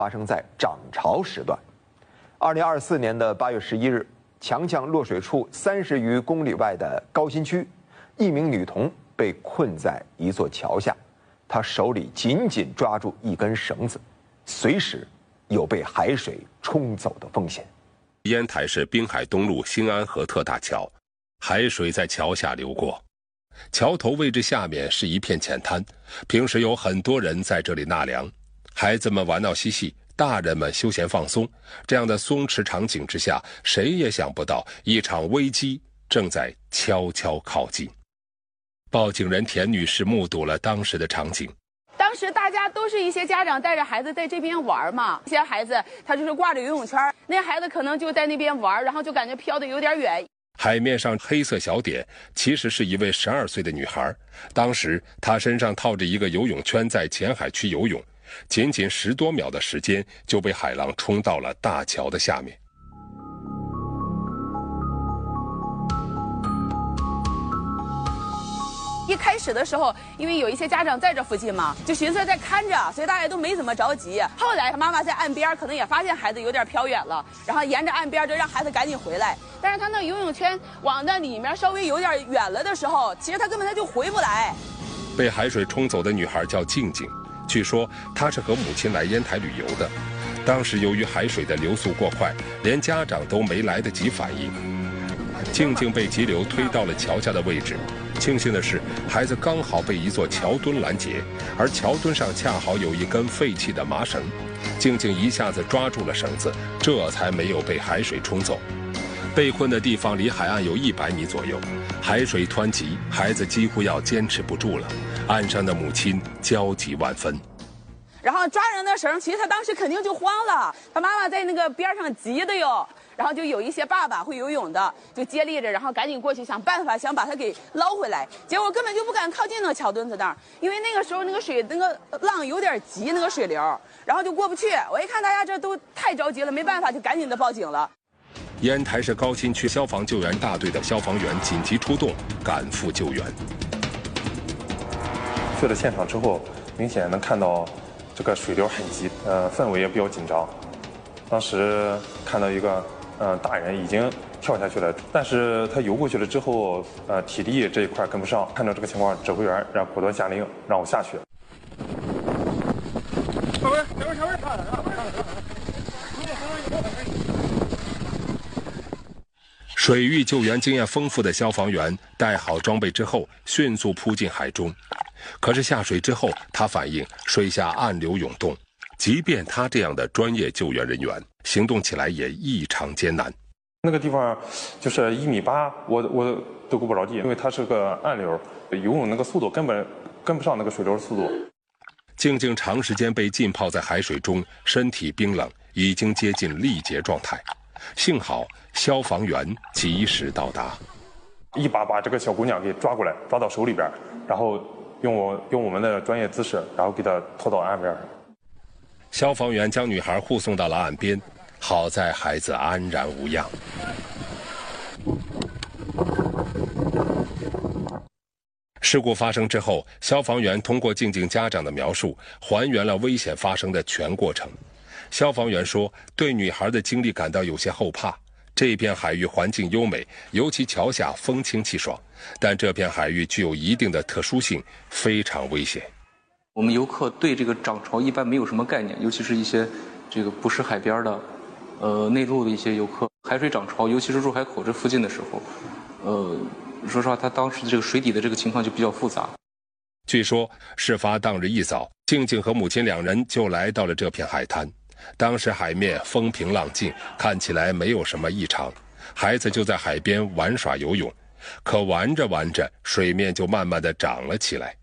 发生在涨潮时段。2024年的8月11日，强降落水处30余公里外的高新区，一名女童被困在一座桥下，她手里紧紧抓住一根绳子，随时有被海水冲走的风险。 烟台市滨海东路兴安河特大桥，海水在桥下流过，桥头位置下面是一片浅滩，平时有很多人在这里纳凉，孩子们玩闹嬉戏，大人们休闲放松。这样的松弛场景之下，谁也想不到一场危机正在悄悄靠近。报警人田女士目睹了当时的场景。 当时大家都是一些家长带着孩子在这边玩嘛，一些孩子他就是挂着游泳圈，那孩子可能就在那边玩，然后就感觉飘得有点远。 海面上黑色小点其实是一位12岁的女孩，当时她身上套着一个游泳圈，在前海区游泳，仅仅10多秒的时间就被海浪冲到了大桥的下面。 一开始的时候，因为有一些家长在这附近嘛，就寻思在看着，所以大家都没怎么着急。后来他妈妈在岸边可能也发现孩子有点飘远了，然后沿着岸边就让孩子赶紧回来。但是他那游泳圈往那里面稍微有点远了的时候，其实他根本就回不来。 被海水冲走的女孩叫静静，据说她是和母亲来烟台旅游的。当时由于海水的流速过快，连家长都没来得及反应，静静被急流推到了桥下的位置。庆幸的是，孩子刚好被一座桥墩拦截，而桥墩上恰好有一根废弃的麻绳，静静一下子抓住了绳子，这才没有被海水冲走。被困的地方离海岸有100米左右，海水湍急，孩子几乎要坚持不住了。岸上的母亲焦急万分。 然后抓人的绳，其实他当时肯定就慌了，他妈妈在那个边上急的哟。然后就有一些爸爸会游泳的，就接力着，然后赶紧过去想办法，想把他给捞回来。结果根本就不敢靠近那个桥墩子那儿，因为那个时候那个水那个浪有点急，那个水流，然后就过不去。我一看大家这都太着急了，没办法，就赶紧的报警了。 烟台市高新区消防救援大队的消防员紧急出动，赶赴救援。 去了现场之后，明显能看到这个水流很急，氛围也比较紧张。当时看到一个大人已经跳下去了，但是他游过去了之后，体力这一块跟不上。看到这个情况，指挥员果断下令让我下去。 水域救援经验丰富的消防员带好装备之后，迅速扑进海中。可是下水之后，他反映水下暗流涌动，即便他这样的专业救援人员，行动起来也异常艰难。 那个地方就是1.8米，我都够不着地，因为它是个暗流，游泳那个速度根本跟不上那个水流的速度。 静静长时间被浸泡在海水中，身体冰冷，已经接近力竭状态。幸好消防员及时到达， 一把这个小姑娘给抓过来，抓到手里边，然后用我们的专业姿势，然后给她拖到岸边上。 消防员将女孩护送到了岸边，好在孩子安然无恙。事故发生之后，消防员通过静静家长的描述，还原了危险发生的全过程。消防员说，对女孩的经历感到有些后怕。这片海域环境优美，尤其桥下风清气爽，但这片海域具有一定的特殊性，非常危险。 我们游客对这个涨潮一般没有什么概念，尤其是一些这个不是海边的，内陆的一些游客，海水涨潮，尤其是入海口这附近的时候，说实话，他当时的这个水底的这个情况就比较复杂。 据说事发当日一早，静静和母亲2人就来到了这片海滩。当时海面风平浪静，看起来没有什么异常，孩子就在海边玩耍游泳。可玩着玩着，水面就慢慢地涨了起来。